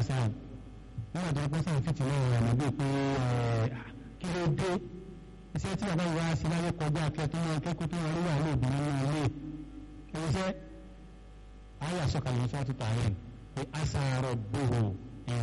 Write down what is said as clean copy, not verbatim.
sáà nígbà tó pẹ́ sáà fìtì náà rẹ̀ níbi pé kí ló dé iṣẹ́ tí bàbá yìí wá sí láyé kọjá akẹ́kọ̀ọ́ máa kẹ́kọ̀ọ́ tó wọn rí wà lóògùn nínú ilé iṣẹ́ ayé àsọkalẹ̀ ní sọ́ọ́tù tààrin pé àṣà rọ̀ bòrò